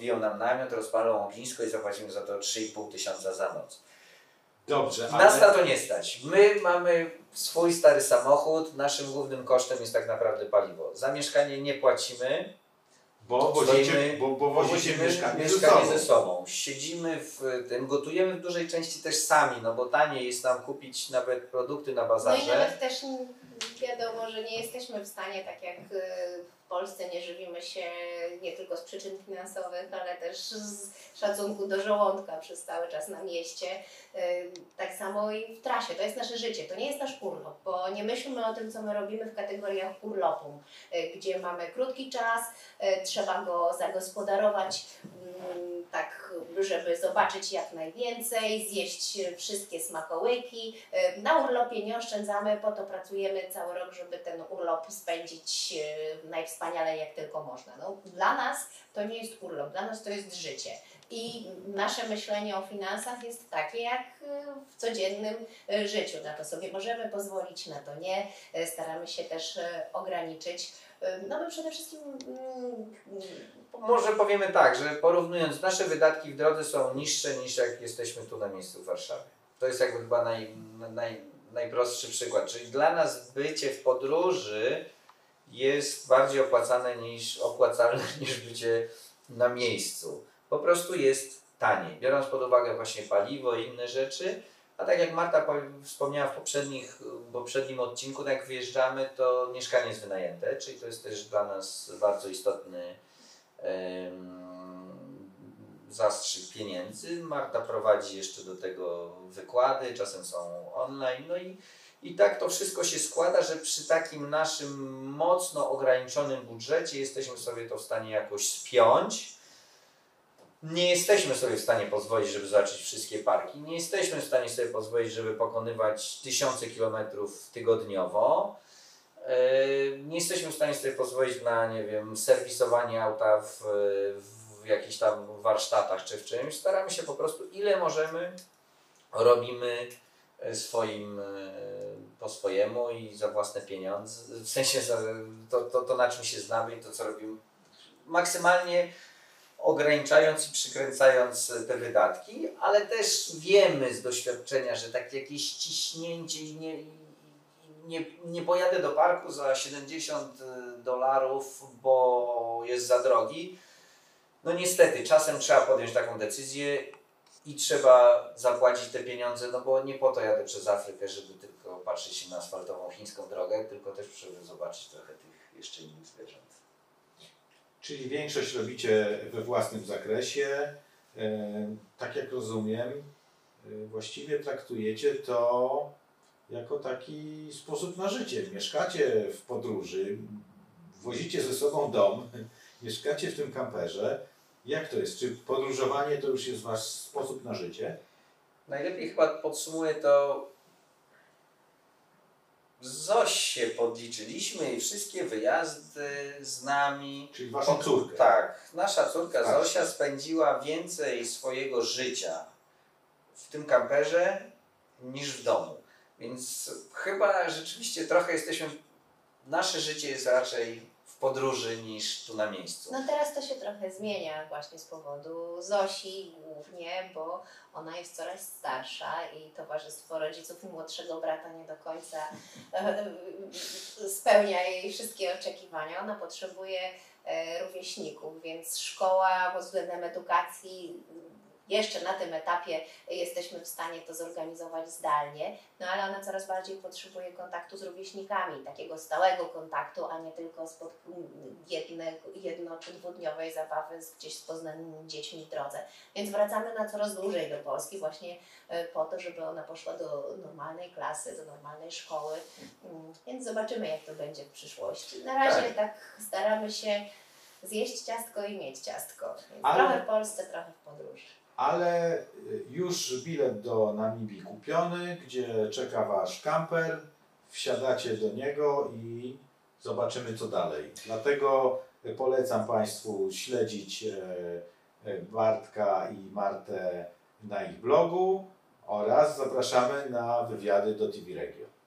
rozbiją nam namiot, rozpalą ognisko i zapłacimy za to 3500 za noc. Dobrze, Nas na to nie stać. My mamy swój stary samochód, naszym głównym kosztem jest tak naprawdę paliwo. Za mieszkanie nie płacimy, bo wozicie mieszkanie ze sobą. Siedzimy w tym, gotujemy w dużej części też sami, no bo taniej jest nam kupić nawet produkty na bazarze. No i nawet też wiadomo, że nie jesteśmy w stanie, tak jak w Polsce, nie żywimy się nie tylko z przyczyn finansowych, ale też z szacunku do żołądka przez cały czas na mieście. Tak samo i w trasie. To jest nasze życie, to nie jest nasz urlop, bo nie myślimy o tym, co my robimy w kategoriach urlopu, gdzie mamy krótki czas, trzeba go zagospodarować tak, żeby zobaczyć jak najwięcej, zjeść wszystkie smakołyki. Na urlopie nie oszczędzamy, po to pracujemy cały rok, żeby ten urlop spędzić najwspanialej jak tylko można. No, dla nas to nie jest urlop, dla nas to jest życie. I nasze myślenie o finansach jest takie jak w codziennym życiu. Na to sobie możemy pozwolić, na to nie. Staramy się też ograniczyć. No my przede wszystkim... Może powiemy tak, że porównując, nasze wydatki w drodze są niższe niż jak jesteśmy tu na miejscu w Warszawie. To jest jakby chyba najprostszy przykład. Czyli dla nas bycie w podróży jest bardziej opłacalne niż bycie na miejscu. Po prostu jest taniej, biorąc pod uwagę właśnie paliwo i inne rzeczy. A tak jak Marta wspomniała w poprzednim odcinku, jak wyjeżdżamy, to mieszkanie jest wynajęte, czyli to jest też dla nas bardzo istotny zastrzyk pieniędzy. Marta prowadzi jeszcze do tego wykłady, czasem są online. No i tak to wszystko się składa, że przy takim naszym mocno ograniczonym budżecie jesteśmy sobie to w stanie jakoś spiąć. Nie jesteśmy sobie w stanie pozwolić, żeby zobaczyć wszystkie parki. Nie jesteśmy w stanie sobie pozwolić, żeby pokonywać 1000 kilometrów tygodniowo. Nie jesteśmy w stanie sobie pozwolić na, nie wiem, serwisowanie auta w jakichś tam warsztatach czy w czymś. Staramy się po prostu, ile możemy, robimy po swojemu i za własne pieniądze. W sensie to na czym się znamy i to, co robimy. Maksymalnie ograniczając i przykręcając te wydatki, ale też wiemy z doświadczenia, że takie jakieś ciśnięcie i nie pojadę do parku za $70, bo jest za drogi. No niestety, czasem trzeba podjąć taką decyzję i trzeba zapłacić te pieniądze, no bo nie po to jadę przez Afrykę, żeby tylko patrzeć się na asfaltową chińską drogę, tylko też żeby zobaczyć trochę tych jeszcze innych zwierząt. Czyli większość robicie we własnym zakresie. Tak jak rozumiem, właściwie traktujecie to jako taki sposób na życie. Mieszkacie w podróży, wozicie ze sobą dom, mieszkacie w tym kamperze. Jak to jest? Czy podróżowanie to już jest wasz sposób na życie? Najlepiej chyba podsumuję to Zosię podliczyliśmy i wszystkie wyjazdy z nami. Czyli waszą córkę. Tak. Nasza córka Zosia spędziła więcej swojego życia w tym kamperze niż w domu. Więc chyba rzeczywiście trochę nasze życie jest raczej w podróży niż tu na miejscu. No teraz to się trochę zmienia właśnie z powodu Zosi głównie, bo ona jest coraz starsza i towarzystwo rodziców i młodszego brata nie do końca spełnia jej wszystkie oczekiwania. Ona potrzebuje rówieśników, więc szkoła pod względem edukacji jeszcze na tym etapie jesteśmy w stanie to zorganizować zdalnie, no ale ona coraz bardziej potrzebuje kontaktu z rówieśnikami, takiego stałego kontaktu, a nie tylko spod jedno- czy dwudniowej zabawy gdzieś z poznanymi dziećmi w drodze. Więc wracamy na coraz dłużej do Polski właśnie po to, żeby ona poszła do normalnej klasy, do normalnej szkoły. Więc zobaczymy, jak to będzie w przyszłości. Na razie tak staramy się zjeść ciastko i mieć ciastko. Więc trochę w Polsce, trochę w podróży. Ale już bilet do Namibii kupiony, gdzie czeka wasz kamper, wsiadacie do niego i zobaczymy co dalej. Dlatego polecam Państwu śledzić Bartka i Martę na ich blogu oraz zapraszamy na wywiady do TV Regio.